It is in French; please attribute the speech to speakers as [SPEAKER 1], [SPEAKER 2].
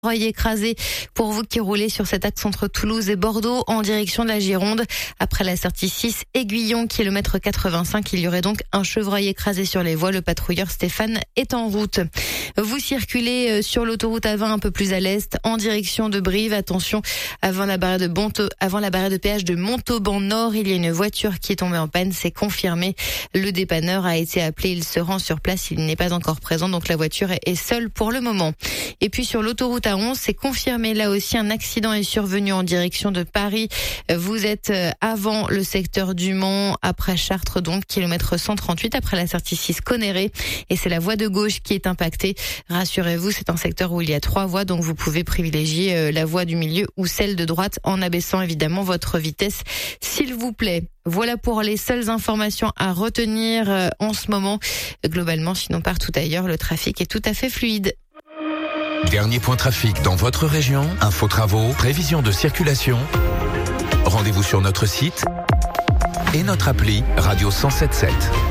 [SPEAKER 1] Écrasé pour vous qui roulez sur cet axe entre Toulouse et Bordeaux en direction de la Gironde. Après la sortie 6 Aiguillon, kilomètre 85, il y aurait donc un chevreuil écrasé sur les voies. Le patrouilleur Stéphane est en route. Vous circulez sur l'autoroute A20 un peu plus à l'est en direction de Brive. Attention, avant la barrière de péage de Montauban Nord, il y a une voiture qui est tombée en panne, c'est confirmé. Le dépanneur a été appelé, il se rend sur place, il n'est pas encore présent, donc la voiture est seule pour le moment. Et puis sur l'autoroute A11, c'est confirmé, là aussi un accident est survenu en direction de Paris. Vous êtes avant le secteur du Mans, après Chartres, donc kilomètre 138, après la sortie 6 Conneré, et c'est la voie de gauche qui est impactée. Rassurez-vous, c'est un secteur où il y a 3 voies, donc vous pouvez privilégier la voie du milieu ou celle de droite en abaissant évidemment votre vitesse, s'il vous plaît. Voilà pour les seules informations à retenir en ce moment. Globalement, sinon partout ailleurs, le trafic est tout à fait fluide.
[SPEAKER 2] Dernier point trafic dans votre région, infos travaux, prévision de circulation. Rendez-vous sur notre site et notre appli Radio 107.7.